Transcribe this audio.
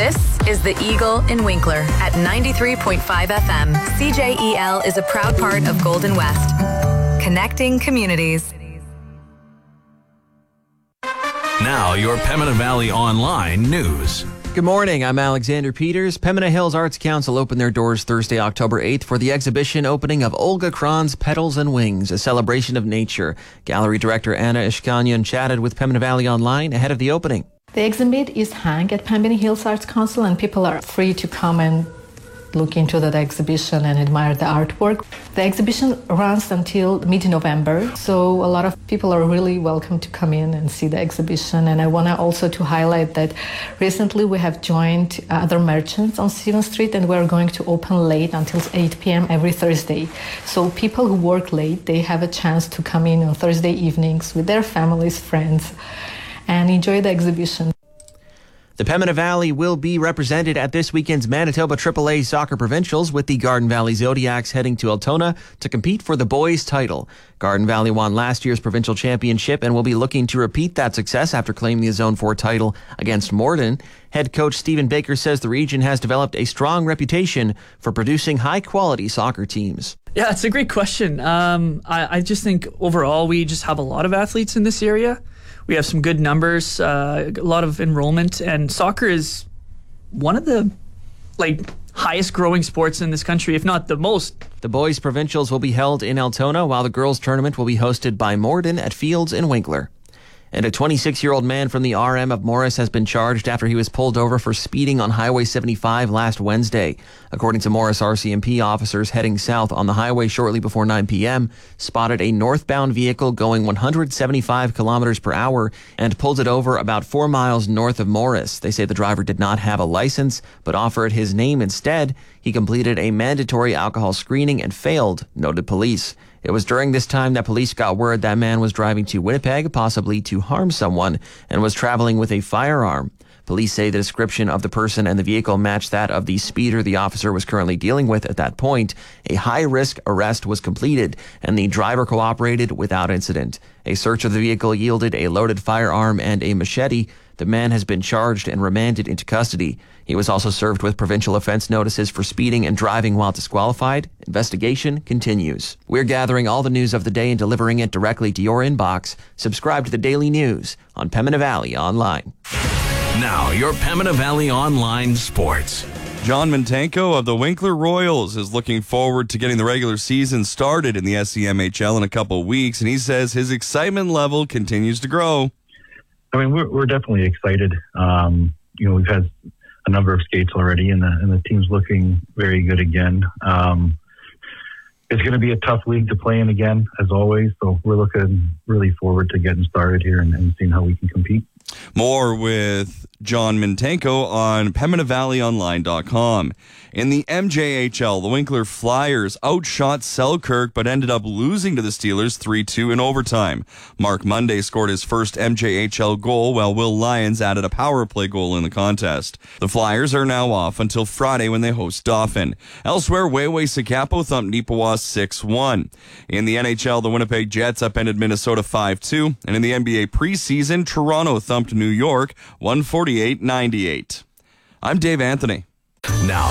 This is The Eagle in Winkler at 93.5 FM. CJEL is a proud part of Golden West. Connecting communities. Now, your Pembina Valley Online news. Good morning, I'm Alexander Peters. Pembina Hills Arts Council opened their doors Thursday, October 8th for the exhibition opening of Olga Kron's Petals and Wings, a celebration of nature. Gallery director Anna Ishkanyan chatted with Pembina Valley Online ahead of the opening. The exhibit is hung at Pembina Hills Arts Council and people are free to come and look into that exhibition and admire the artwork. The exhibition runs until mid-November, so a lot of people are really welcome to come in and see the exhibition. And I want to also to highlight that recently we have joined other merchants on 7th Street and we're going to open late until 8 p.m. every Thursday. So people who work late, they have a chance to come in on Thursday evenings with their families, friends, and enjoy the exhibition. The Pembina Valley will be represented at this weekend's Manitoba AAA Soccer Provincials, with the Garden Valley Zodiacs heading to Altona to compete for the boys' title. Garden Valley won last year's provincial championship and will be looking to repeat that success after claiming the Zone 4 title against Morden. Head coach Stephen Baker says the region has developed a strong reputation for producing high-quality soccer teams. Yeah, it's a great question. I just think overall we just have a lot of athletes in this area. We have some good numbers, a lot of enrollment, and soccer is one of the highest growing sports in this country, if not the most. The boys' provincials will be held in Altona, while the girls' tournament will be hosted by Morden at Fields in Winkler. And a 26-year-old man from the RM of Morris has been charged after he was pulled over for speeding on Highway 75 last Wednesday. According to Morris RCMP, officers heading south on the highway shortly before 9 p.m. spotted a northbound vehicle going 175 kilometers per hour and pulled it over about 4 miles north of Morris. They say the driver did not have a license, but offered his name instead. He completed a mandatory alcohol screening and failed, noted police. It was during this time that police got word that man was driving to Winnipeg, possibly to harm someone, and was traveling with a firearm. Police say the description of the person and the vehicle matched that of the speeder the officer was currently dealing with at that point. A high-risk arrest was completed, and the driver cooperated without incident. A search of the vehicle yielded a loaded firearm and a machete. The man has been charged and remanded into custody. He was also served with provincial offense notices for speeding and driving while disqualified. Investigation continues. We're gathering all the news of the day and delivering it directly to your inbox. Subscribe to the Daily News on Pembina Valley Online. Now, your Pembina Valley Online sports. John Mintenko of the Winkler Royals is looking forward to getting the regular season started in the SCMHL in a couple of weeks, and he says his excitement level continues to grow. I mean, we're definitely excited. We've had a number of skates already, and the team's looking very good again. It's going to be a tough league to play in again, as always. So we're looking really forward to getting started here and seeing how we can compete. More with John Mintenko on PembinaValleyOnline.com. In the MJHL, the Winkler Flyers outshot Selkirk but ended up losing to the Steelers 3-2 in overtime. Mark Monday scored his first MJHL goal, while Will Lyons added a power play goal in the contest. The Flyers are now off until Friday when they host Dauphin. Elsewhere, Wayway Sikapo thumped Neepawa 6-1. In the NHL, the Winnipeg Jets upended Minnesota 5-2. And in the NBA preseason, Toronto thumped New York 148-98. I'm Dave Anthony. Now